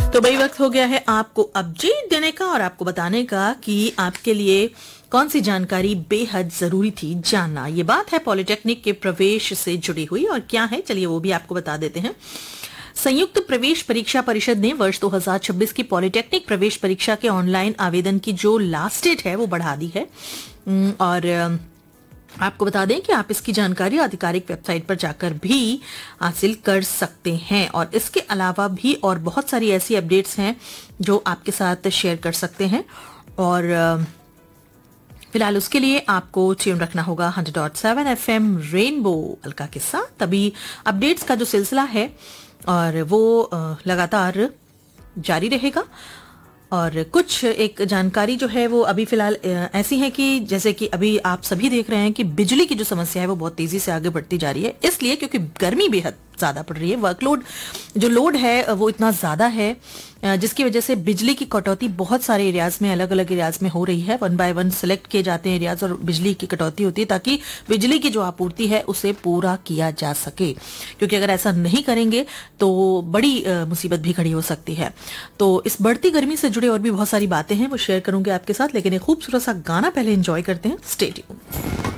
तो भाई वक्त हो गया है आपको अपडेट देने का और आपको बताने का कि आपके लिए कौन सी जानकारी बेहद जरूरी थी जानना। ये बात है पॉलिटेक्निक के प्रवेश से जुड़ी हुई और क्या है चलिए वो भी आपको बता देते हैं। संयुक्त प्रवेश परीक्षा परिषद ने वर्ष 2026 की पॉलिटेक्निक प्रवेश परीक्षा के ऑनलाइन आवेदन की जो लास्ट डेट है वो बढ़ा दी है और आपको बता दें कि आप इसकी जानकारी आधिकारिक वेबसाइट पर जाकर भी हासिल कर सकते हैं और इसके अलावा भी और बहुत सारी ऐसी अपडेट्स हैं जो आपके साथ शेयर कर सकते हैं और फिलहाल उसके लिए आपको ट्यून रखना होगा 100.7 FM रेनबो अलका के साथ। तभी अपडेट्स का जो सिलसिला है और वो लगातार जारी रहेगा और कुछ एक जानकारी जो है वो अभी फिलहाल ऐसी है कि जैसे कि अभी आप सभी देख रहे हैं कि बिजली की जो समस्या है वो बहुत तेजी से आगे बढ़ती जा रही है, इसलिए क्योंकि गर्मी बेहद ज्यादा पड़ रही है। वर्कलोड जो लोड है वो इतना ज्यादा है जिसकी वजह से बिजली की कटौती बहुत सारे एरियाज में अलग अलग एरियाज में हो रही है। 1 बाय 1 सिलेक्ट किए जाते हैं एरियाज और बिजली की कटौती होती है ताकि बिजली की जो आपूर्ति है उसे पूरा किया जा सके, क्योंकि अगर ऐसा नहीं करेंगे तो बड़ी मुसीबत भी खड़ी हो सकती है। तो इस बढ़ती गर्मी से जुड़े और भी बहुत सारी बातें हैं वो शेयर करूंगी आपके साथ, लेकिन एक खूबसूरत सा गाना पहले एंजॉय करते हैं। Stay tuned.